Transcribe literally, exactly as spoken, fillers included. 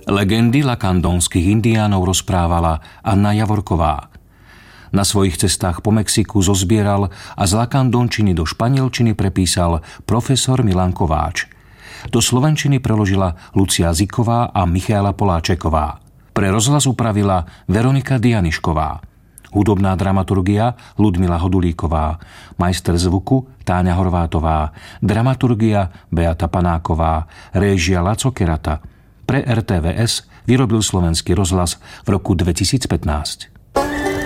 Legendy lakandonských indiánov rozprávala Anna Javorková. Na svojich cestách po Mexiku zozbieral a z lakandončiny do španielčiny prepísal profesor Milan Kováč. Do slovenčiny preložila Lucia Ziková a Michaela Poláčeková. Pre rozhlas upravila Veronika Dianišková. Hudobná dramaturgia Ludmila Hodulíková. Majster zvuku Táňa Horvátová. Dramaturgia Beata Panáková. Réžia Laco Kerata. Pre er té vé es vyrobil Slovenský rozhlas v roku dvetisícpätnásť.